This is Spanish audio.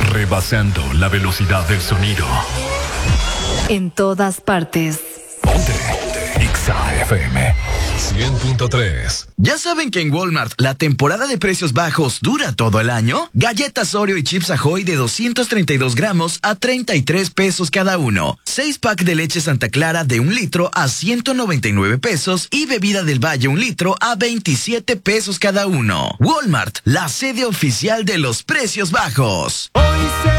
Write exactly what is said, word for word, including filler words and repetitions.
rebasando la velocidad del sonido. En todas partes. Ponte, ponte. Exa F M cien punto tres. ¿Ya saben que en Walmart la temporada de precios bajos dura todo el año? Galletas Oreo y Chips Ahoy de doscientos treinta y dos gramos a treinta y tres pesos cada uno. seis pack de leche Santa Clara de un litro a ciento noventa y nueve pesos y bebida del Valle un litro a veintisiete pesos cada uno. Walmart, la sede oficial de los precios bajos. Hoy se